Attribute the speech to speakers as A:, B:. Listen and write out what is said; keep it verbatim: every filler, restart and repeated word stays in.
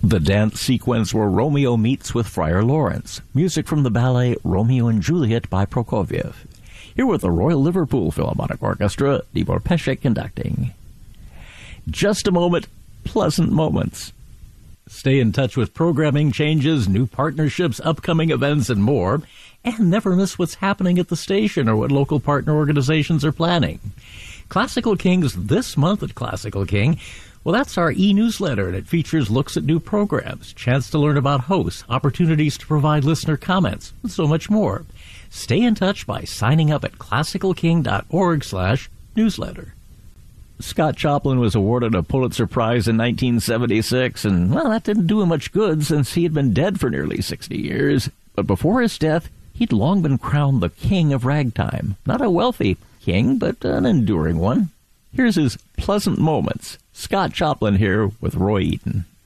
A: The dance sequence where Romeo meets with Friar Lawrence. Music from the ballet Romeo and Juliet by Prokofiev. Here with the Royal Liverpool Philharmonic Orchestra, Tibor Pesek conducting. Just a moment, pleasant moments. Stay in touch with programming changes, new partnerships, upcoming events, and more. And never miss what's happening at the station or what local partner organizations are planning. Classical Kings this month at Classical King. Well, that's our e-newsletter, and it features looks at new programs, chance to learn about hosts, opportunities to provide listener comments, and so much more. Stay in touch by signing up at classical king dot org slash newsletter. Scott Joplin was awarded a Pulitzer Prize in nineteen seventy-six, and, well, that didn't do him much good since he had been dead for nearly sixty years. But before his death, he'd long been crowned the King of Ragtime. Not a wealthy king, but an enduring one. Here's his Pleasant Moments. Scott Joplin here with Roy Eaton.